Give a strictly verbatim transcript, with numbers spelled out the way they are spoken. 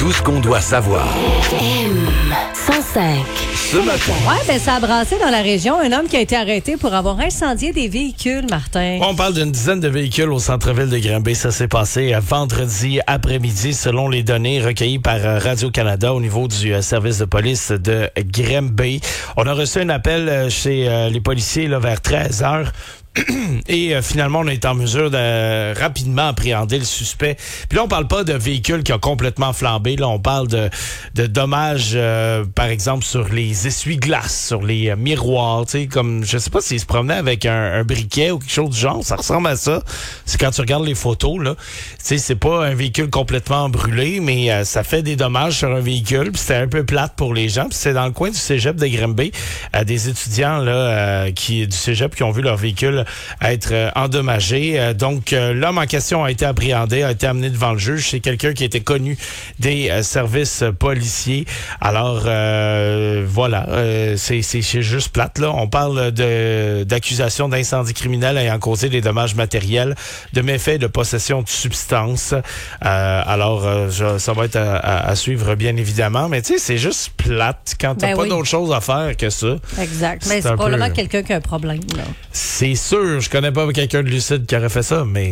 Tout ce qu'on doit savoir. M cent cinq. Ce matin. Ouais, ben ça a brassé dans la région. Un homme qui a été arrêté pour avoir incendié des véhicules, Martin. On parle d'une dizaine de véhicules au centre-ville de Granby. Ça s'est passé vendredi après-midi, selon les données recueillies par Radio-Canada au niveau du service de police de Granby. On a reçu un appel chez les policiers là, vers treize heures. Et euh, finalement, on est en mesure de rapidement appréhender le suspect. Puis là, on parle pas de véhicule qui a complètement flambé. Là, on parle de, de dommages, euh, par exemple, sur les essuie-glaces, sur les euh, miroirs. Tu sais, comme, je sais pas s'il se promenait avec un, un briquet ou quelque chose du genre. Ça ressemble à ça. C'est quand tu regardes les photos, là. Tu sais, c'est pas un véhicule complètement brûlé, mais euh, ça fait des dommages sur un véhicule. Puis c'était un peu plate pour les gens. Puis c'est dans le coin du cégep de Granby. Euh, des étudiants, là, euh, qui, du cégep qui ont vu leur véhicule être euh, endommagé. Euh, donc, euh, l'homme en question a été appréhendé, a été amené devant le juge. C'est quelqu'un qui était connu des euh, services policiers. Alors, euh, voilà, euh, c'est, c'est, c'est juste plate, là. On parle de, d'accusation d'incendie criminel ayant causé des dommages matériels, de méfaits de possession de substances. Euh, alors, euh, je, ça va être à, à, à suivre, bien évidemment. Mais tu sais, c'est juste plate quand t'as Ben pas oui. d'autre chose à faire que ça. Exact. Mais c'est, un probablement peu... quelqu'un qui a un problème, là. C'est sûr, je connais pas quelqu'un de lucide qui aurait fait ça, mais